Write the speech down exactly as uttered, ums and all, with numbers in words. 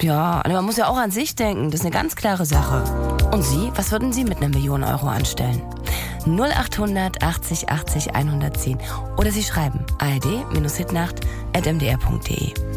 Ja, aber man muss ja auch an sich denken. Das ist eine ganz klare Sache. Und Sie, was würden Sie mit einer Million Euro anstellen? null achthundert achtzig achtzig hundertzehn. Oder Sie schreiben ald-hitnacht at m d r punkt d e.